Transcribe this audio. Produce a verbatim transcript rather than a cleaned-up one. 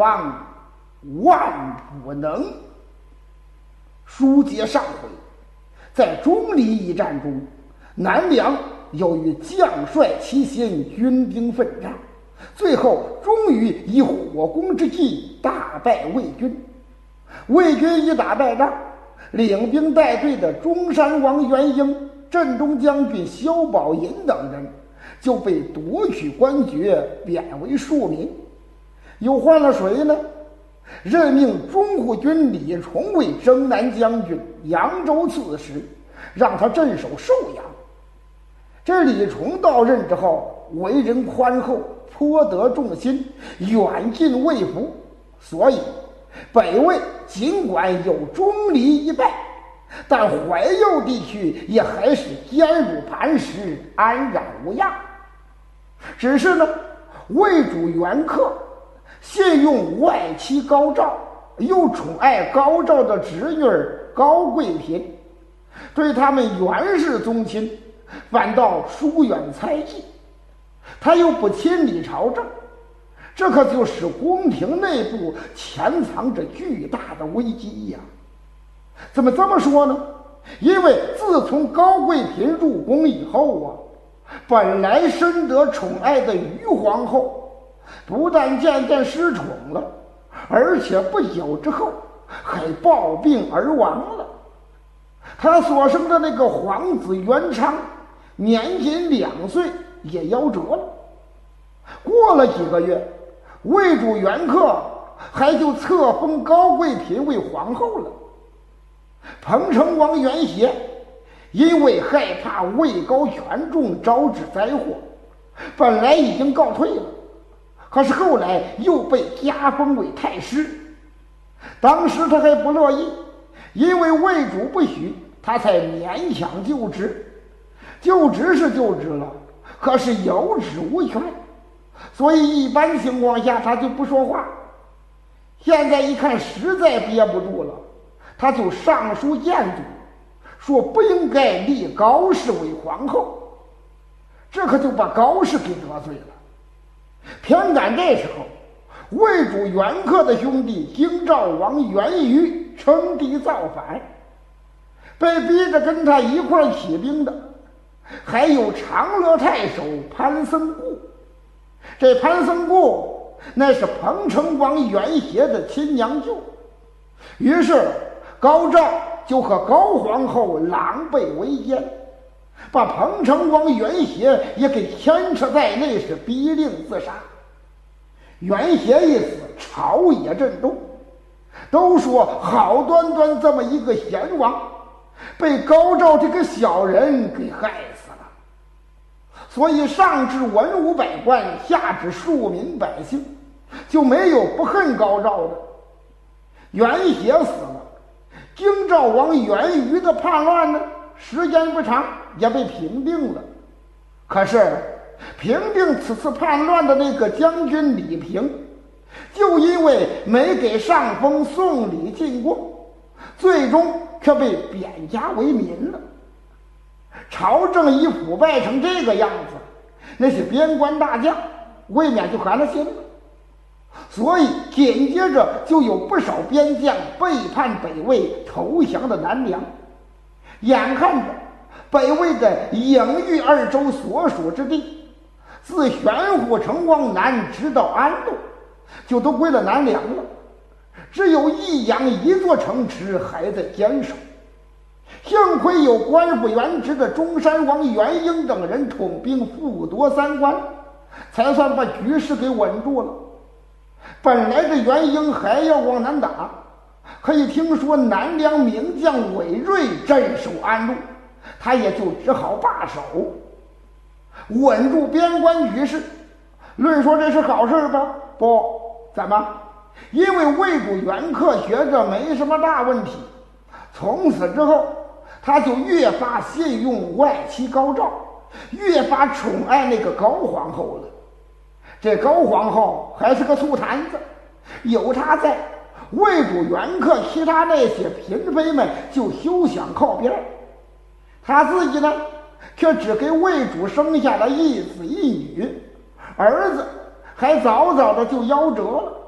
方万不能。书接上回，在钟离一战中，南梁由于将帅齐心，军兵奋战，最后终于以火攻之计大败魏军。魏军一打败仗，领兵带队的中山王元婴、镇东将军萧宝寅等人就被夺取官爵，贬为庶民。又换了谁呢？任命中护军李崇为征南将军、扬州刺史，让他镇守寿阳。这李崇到任之后，为人宽厚，颇得众心，远近未服，所以北魏尽管有钟离一败，但淮右地区也还是坚如磐石，安然无恙。只是呢，魏主元恪信用外戚高照，又宠爱高照的侄女高贵嫔，对他们原是宗亲，反倒疏远猜忌。他又不亲理朝政，这可就使宫廷内部潜藏着巨大的危机呀！怎么这么说呢？因为自从高贵嫔入宫以后啊，本来深得宠爱的于皇后不但渐渐失宠了，而且不久之后还暴病而亡了。他所生的那个皇子元昌年仅两岁也夭折了。过了几个月，魏主元恪还就册封高贵嫔为皇后了。彭城王元协因为害怕位高权重招致灾祸，本来已经告退了，可是后来又被加封为太师。当时他还不乐意，因为魏主不许，他才勉强就职。就职是就职了，可是有职无权，所以一般情况下他就不说话。现在一看实在憋不住了，他就上书谏阻，说不应该立高氏为皇后。这可就把高氏给得罪了。偏赶这时候，魏主元恪的兄弟京兆王元瑜称帝造反，被逼着跟他一块起兵的还有长乐太守潘僧固。这潘僧固那是彭城王元协的亲娘舅，于是高照就和高皇后狼狈为奸，把彭城王元协也给牵扯在内，是逼令自杀。元协一死，朝野震动，都说好端端这么一个贤王，被高照这个小人给害死了。所以上至文武百官，下至庶民百姓，就没有不恨高照的。元协死了，京兆王元瑜的叛乱呢，时间不长也被平定了。可是平定此次叛乱的那个将军李平，就因为没给上峰送礼进贡，最终却被贬家为民了。朝政一腐败成这个样子，那些边关大将未免就寒了心了。所以紧接着就有不少边将背叛北魏，投降的南梁。眼看着北魏的颍豫二州所属之地，自玄武城往南直到安陆，就都归了南梁了，只有益阳一座城池还在坚守。幸亏有官复原职的中山王元婴等人统兵复夺三关，才算把局势给稳住了。本来这元婴还要往南打，可以听说南梁名将韦睿镇守安陆，他也就只好罢手，稳住边关局势。论说这是好事吧？不，怎么？因为魏主元恪觉着没什么大问题，从此之后他就越发信用外戚高照，越发宠爱那个高皇后了。这高皇后还是个醋坛子，有她在，魏主元恪其他那些嫔妃们就休想靠边。他自己呢，却只给魏主生下了一子一女，儿子还早早的就夭折了。